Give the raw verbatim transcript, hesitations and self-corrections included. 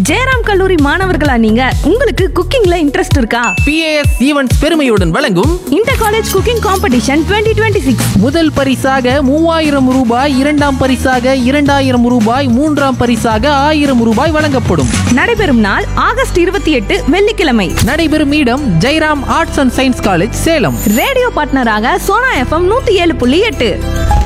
ஜெயராம் கல்லூரி மாணவர்களா நீங்க? உங்களுக்கு குக்கிங்ல இன்ட்ரெஸ்ட் இருக்கா? பிஏஎஸ் ஈவென்ட்ஸ் பெருமையுடன் வழங்கும் inter college cooking competition twenty twenty six. முதல் பரிசாக மூவாயிரம் ரூபாய், இரண்டாம் பரிசாக இரண்டாயிரம் ரூபாய், மூன்றாம் பரிசாக ஆயிரம் ரூபாய் வழங்கப்படும். நடைபெறும் நாள் ஆகஸ்ட் இருபத்தி எட்டு வெள்ளிக்கிழமை. நடைபெறும் இடம் Jayaram arts and science college, Salem. Radio பார்ட்னராக சோனா எஃப்எம் நூத்தி ஏழு புள்ளி எட்டு.